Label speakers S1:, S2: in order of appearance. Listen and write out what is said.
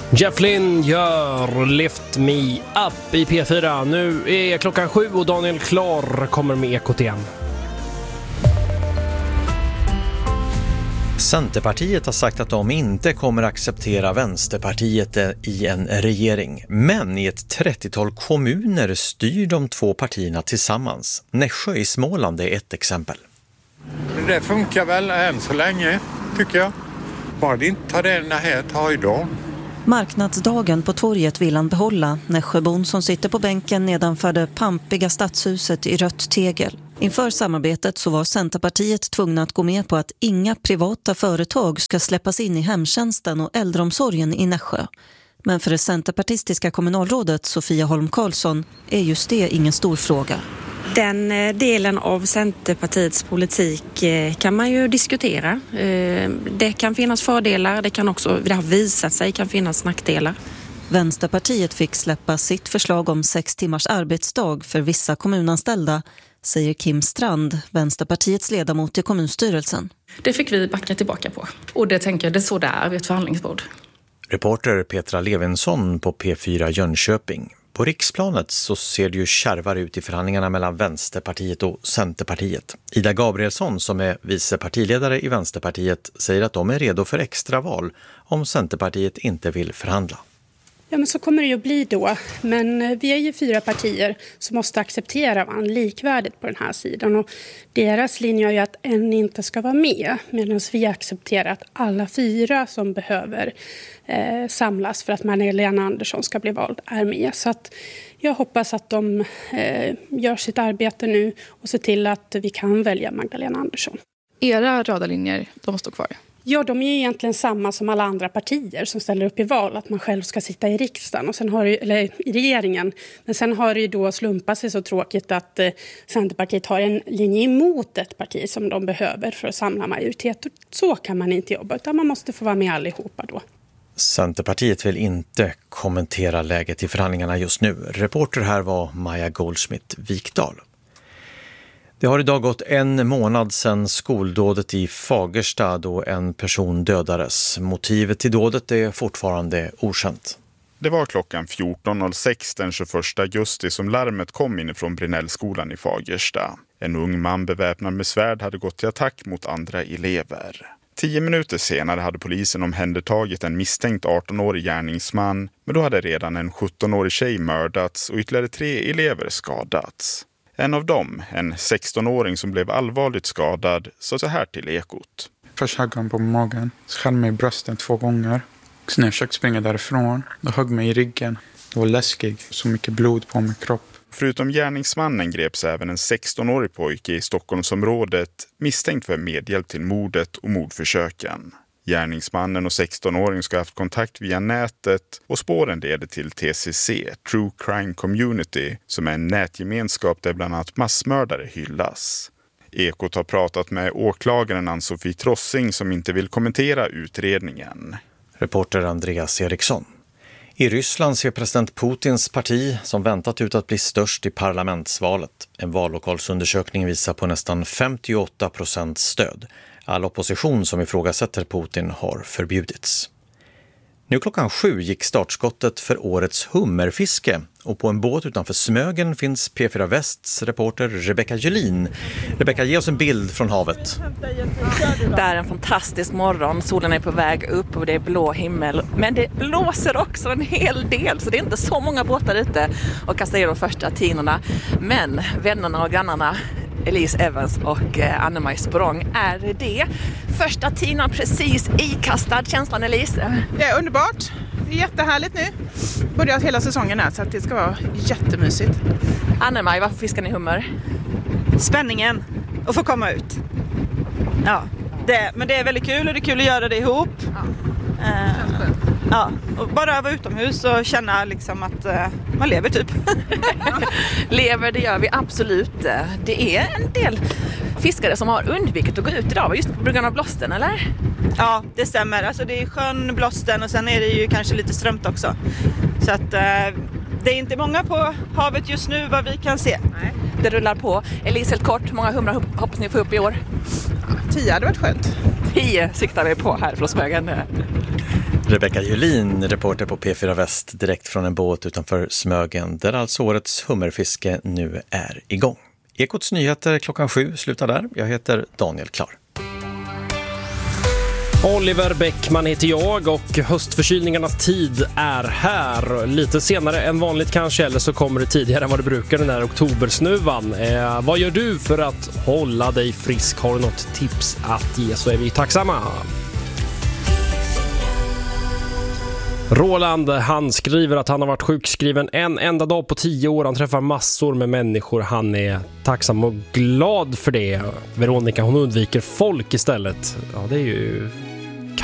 S1: Jeff Lynne gör Lift Me Up i P4. Nu är klockan 7 och Daniel Klar kommer med Ekot igen.
S2: Centerpartiet har sagt att de inte kommer acceptera Vänsterpartiet i en regering. Men i ett 30-tal kommuner styr de två partierna tillsammans. Nässjö i Småland är ett exempel.
S3: Det funkar väl än så länge, tycker jag. Bara det inte tar den här tajdagen.
S4: Marknadsdagen på torget vill han behålla. Nässjöbon som sitter på bänken nedanför det pampiga stadshuset i rött tegel. Inför samarbetet så var Centerpartiet tvungna att gå med på att inga privata företag ska släppas in i hemtjänsten och äldreomsorgen i Nässjö. Men för det centerpartistiska kommunalrådet Sofia Holm Karlsson är just det ingen stor fråga.
S5: Den delen av Centerpartiets politik kan man ju diskutera. Det kan finnas fördelar, det har visat sig kan finnas nackdelar.
S4: Vänsterpartiet fick släppa sitt förslag om 6 timmars arbetsdag för vissa kommunanställda, säger Kim Strand, Vänsterpartiets ledamot i kommunstyrelsen.
S6: Det fick vi backa tillbaka på. Och det tänker jag, det är så där vid ett förhandlingsbord.
S2: Reporter Petra Levinsson på P4 Jönköping. På riksplanet så ser det ju kärvare ut i förhandlingarna mellan Vänsterpartiet och Centerpartiet. Ida Gabrielsson som är vice partiledare i Vänsterpartiet säger att de är redo för extraval om Centerpartiet inte vill förhandla.
S7: Ja, men så kommer det ju bli då. Men vi är ju 4 partier som måste acceptera varandra likvärdigt på den här sidan. Och deras linje är ju att en inte ska vara med. Medan vi accepterar att alla 4 som behöver samlas för att Magdalena Andersson ska bli vald är med. Så att jag hoppas att de gör sitt arbete nu och ser till att vi kan välja Magdalena Andersson.
S6: Era röda linjer, de står kvar.
S7: Ja, de är ju egentligen samma som alla andra partier som ställer upp i val. Att man själv ska sitta i riksdagen, och sen eller i regeringen. Men sen har det ju då slumpat sig så tråkigt att Centerpartiet har en linje emot ett parti som de behöver för att samla majoritet. Och så kan man inte jobba, utan man måste få vara med allihopa då.
S2: Centerpartiet vill inte kommentera läget i förhandlingarna just nu. Reporter här var Maja Goldschmidt-Vikdal. Det har idag gått 1 månad sedan skoldådet i Fagersta då en person dödades. Motivet till dådet är fortfarande okänt.
S8: Det var klockan 14.06 den 21 augusti som larmet kom inifrån Brinellskolan i Fagersta. En ung man beväpnad med svärd hade gått till attack mot andra elever. 10 minuter senare hade polisen omhändertagit en misstänkt 18-årig gärningsman, men då hade redan en 17-årig tjej mördats och ytterligare 3 elever skadats. En av dem, en 16-åring som blev allvarligt skadad, sa så här till Ekot.
S9: Först högg han på magen, skall mig i brösten 2 gånger. Sen när jag försökte springa därifrån, då högg mig i ryggen. Det var läskigt, så mycket blod på min kropp.
S8: Förutom gärningsmannen greps även en 16-årig pojke i Stockholmsområdet misstänkt för medhjälp till mordet och mordförsöken. Gärningsmannen och 16-åringen ska ha haft kontakt via nätet och spåren leder till TCC, True Crime Community, som är en nätgemenskap där bland annat massmördare hyllas. Ekot har pratat med åklagaren Ann-Sofie Trossing som inte vill kommentera utredningen.
S2: Reporter Andreas Eriksson. I Ryssland ser president Putins parti som väntat ut att bli störst i parlamentsvalet. En vallokalsundersökning visar på nästan 58% stöd. All opposition som ifrågasätter Putin har förbjudits. Nu klockan 7 gick startskottet för årets hummerfiske. Och på en båt utanför Smögen finns P4 Västs reporter Rebecca Julin. Rebecca, ge oss en bild från havet.
S10: Det är en fantastisk morgon. Solen är på väg upp och det är blå himmel. Men det blåser också en hel del. Så det är inte så många båtar ute och kastar i de första tinorna. Men vännerna och grannarna Elise Evans och Anne-Marie Sporong är det. Första tinan precis ikastad. Känslan, Elise?
S11: Det är underbart. Det är jättehärligt nu. Börjat hela säsongen här så att det ska vara jättemysigt.
S10: Anne-Marie, varför fiskar ni hummer?
S12: Spänningen och få komma ut. Ja, men det är väldigt kul och det är kul att göra det ihop. Ja, och bara vara utomhus och känna liksom att man lever typ.
S10: Lever, det gör vi absolut. Det är en del fiskare som har undvikit att gå ut idag just på grund av blåsten, eller?
S12: Ja, det stämmer. Alltså det är sjön, blåsten och sen är det ju kanske lite strömt också. Så att det är inte många på havet just nu vad vi kan se.
S10: Nej. Det rullar på. Elise, helt kort, många humrar hoppas ni få upp i år?
S11: 10 hade varit skönt.
S10: 10 siktar vi på här från Smögen.
S2: Rebecka Julin, reporter på P4 Väst, direkt från en båt utanför Smögen, där alltså årets hummerfiske nu är igång. Ekots nyheter 7:00 slutar där. Jag heter Daniel Klar.
S1: Oliver Bäckman heter jag och höstförkylningarnas tid är här. Lite senare än vanligt kanske, eller så kommer det tidigare än vad det brukar, den här oktobersnuvan. Vad gör du för att hålla dig frisk? Har du något tips att ge så är vi tacksamma. Roland, han skriver att han har varit sjukskriven en enda dag på 10 år. Han träffar massor med människor. Han är tacksam och glad för det. Veronica, hon undviker folk istället. Ja, det är ju